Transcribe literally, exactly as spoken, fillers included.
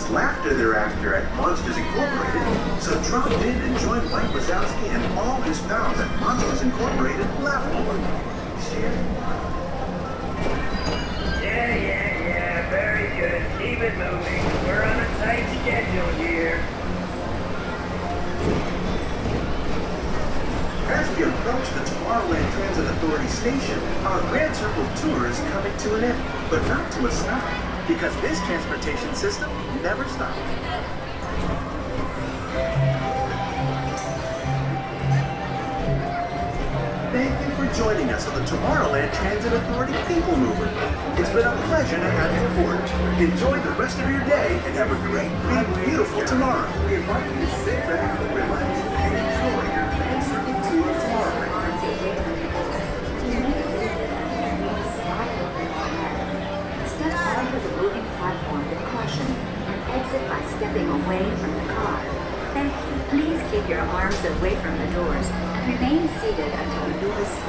much laughter thereafter at Monsters Incorporated, so drop in and join Mike Wazowski and all his pals at Monsters Incorporated Laugh More. Share. Yeah, yeah, yeah, very good. Keep it moving. We're on a tight schedule here. As we approach the Tomorrowland Transit Authority station, our Grand Circle tour is coming to an end, but not to a stop, because this transportation system never stops. Thank you for joining us on the Tomorrowland Transit Authority People Mover. It's been a pleasure to have you aboard. Enjoy the rest of your day and have a great, big, beautiful tomorrow. We invite you to sit back, relax, and enjoy your Grand Circle tour of Tomorrowland. Step onto the moving platform with caution and exit by stepping away from the car. Thank you. Please keep your arms away from the doors and remain seated until the doors